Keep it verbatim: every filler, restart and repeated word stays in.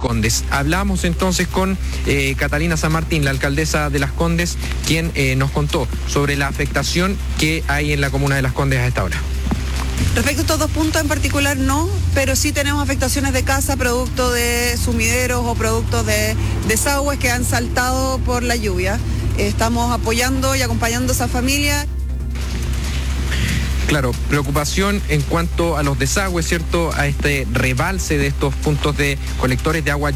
Condes. Hablamos entonces con eh, Catalina San Martín, la alcaldesa de Las Condes, quien eh, nos contó sobre la afectación que hay en la comuna de Las Condes a esta hora. Respecto a estos dos puntos en particular no, pero sí tenemos afectaciones de casa, producto de sumideros o productos de desagües que han saltado por la lluvia. Estamos apoyando y acompañando a esa familia. Claro, preocupación en cuanto a los desagües, ¿cierto? A este rebalse de estos puntos de colectores de agua